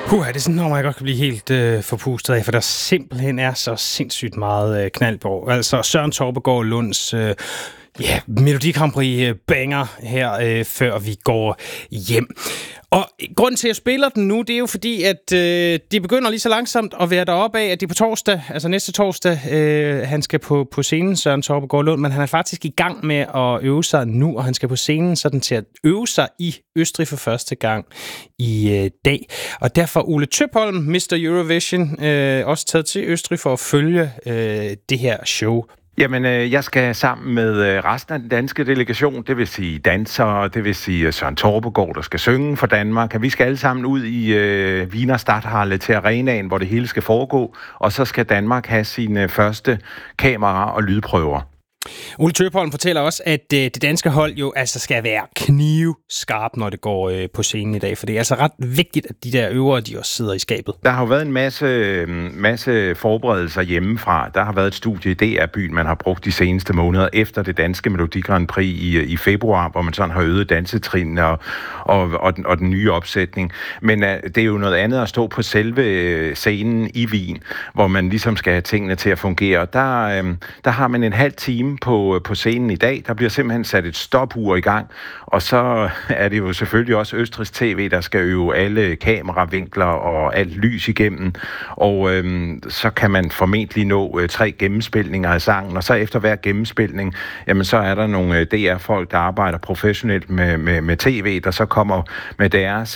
Det er sådan, når man godt kan blive helt forpustet af, for der simpelthen er så sindssygt meget knald på. Altså Søren Torpegaard Lunds Melodi Grand Prix banger her, før vi går hjem. Og grunden til, at jeg spiller den nu, det er jo fordi, at de begynder lige så langsomt at være deroppe af, at det er på torsdag, altså næste torsdag, han skal på scenen, Søren Torpegaard Lund, men han er faktisk i gang med at øve sig nu, og han skal på scenen sådan til at øve sig i Østrig for første gang i dag. Og derfor Ole Tøpholm, Mr. Eurovision, også taget til Østrig for at følge det her show. Jamen, jeg skal sammen med resten af den danske delegation, det vil sige dansere, det vil sige Søren Torpegaard, der skal synge for Danmark. Vi skal alle sammen ud i Wiener Stadthalle til arenaen, hvor det hele skal foregå, og så skal Danmark have sine første kamera- og lydprøver. Ole Tøpholm fortæller også, at det danske hold jo altså skal være knivskarp, når det går på scenen i dag, for det er altså ret vigtigt, at de der øvere, de også sidder i skabet. Der har jo været en masse forberedelser hjemmefra. Der har været et studie i DR-byen, man har brugt de seneste måneder efter det danske Melodi Grand Prix i februar, hvor man sådan har øget dansetrin og den nye opsætning. Men det er jo noget andet at stå på selve scenen i Wien, hvor man ligesom skal have tingene til at fungere. Der har man en halv time på scenen i dag. Der bliver simpelthen sat et stopur i gang, og så er det jo selvfølgelig også Østrigs TV, der skal øve alle kameravinkler og alt lys igennem, og så kan man formentlig nå 3 gennemspilninger af sangen, og så efter hver gennemspilning, jamen så er der nogle DR-folk, der arbejder professionelt med tv, der så kommer med deres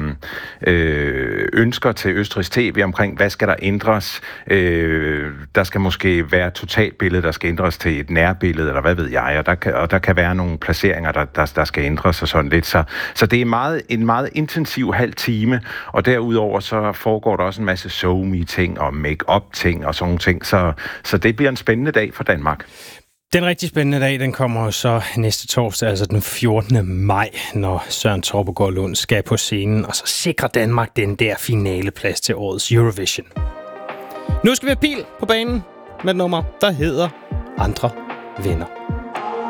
ønsker til Østrigs TV omkring, hvad skal der ændres. Der skal måske være totalbillede, der skal ændres til et nærbillede, eller hvad ved jeg, og der kan være nogle placeringer, der skal ændres og sådan lidt. Så det er en meget intensiv halv time, og derudover så foregår der også en masse show-me-ting og make-up-ting og sådan nogle ting, så det bliver en spændende dag for Danmark. Den rigtig spændende dag, den kommer så næste torsdag, altså den 14. maj, når Søren Torpegaard Lund skal på scenen, og så sikrer Danmark den der finaleplads til årets Eurovision. Nu skal vi have Pil på banen med et nummer, der hedder Andre Venner.